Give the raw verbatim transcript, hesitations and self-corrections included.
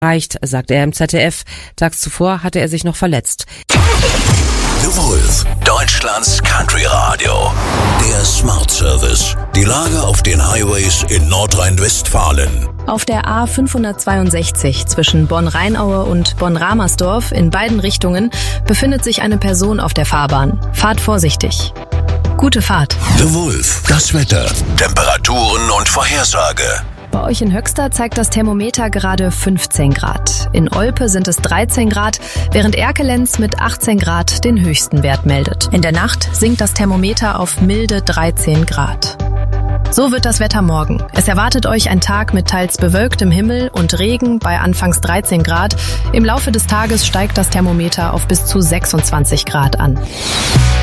erreicht, sagte er im Z D F. Tags zuvor hatte er sich noch verletzt. The Wolf, Deutschlands Country Radio. Der Smart Service. Die Lage auf den Highways in Nordrhein-Westfalen. Auf der A fünfhundertzweiundsechzig zwischen Bonn-Rheinaue und Bonn-Ramersdorf in beiden Richtungen befindet sich eine Person auf der Fahrbahn. Fahrt vorsichtig. Gute Fahrt. The Wolf, das Wetter, Temperaturen und Vorhersage. Bei euch in Höxter zeigt das Thermometer gerade fünfzehn Grad. In Olpe sind es dreizehn Grad, während Erkelenz mit achtzehn Grad den höchsten Wert meldet. In der Nacht sinkt das Thermometer auf milde dreizehn Grad. So wird das Wetter morgen. Es erwartet euch ein Tag mit teils bewölktem Himmel und Regen bei anfangs dreizehn Grad. Im Laufe des Tages steigt das Thermometer auf bis zu sechsundzwanzig Grad an.